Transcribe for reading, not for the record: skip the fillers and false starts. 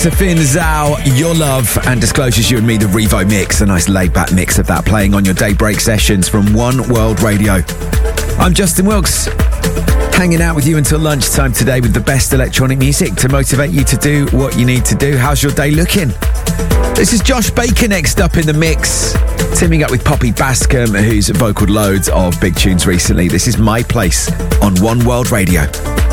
Safin Zhao, Your Love, and Disclosures You and Me, the Revo mix, a nice laid-back mix of that playing on your daybreak sessions from One World Radio. I'm Justin Wilkes, hanging out with you until lunchtime today with the best electronic music to motivate you to do what you need to do. How's your day looking? This is Josh Baker next up in the mix, teaming up with Poppy Bascom, who's vocaled loads of big tunes recently. This is My Place on One World Radio.